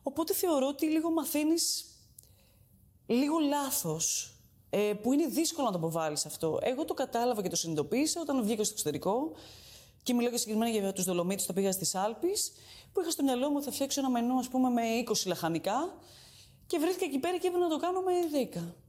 Οπότε θεωρώ ότι λίγο μαθαίνεις λίγο λάθος, που είναι δύσκολο να το αποβάλεις αυτό. Εγώ το κατάλαβα και το συνειδητοποίησα όταν βγήκα στο εξωτερικό και μιλάω και συγκεκριμένα για τους Δολομίτους, τα πήγα στις Άλπεις, που είχα στο μυαλό μου ότι θα φτιάξω ένα μενού, ας πούμε, με 20 λαχανικά και βρέθηκα εκεί πέρα και έπρεπε να το κάνω με 10.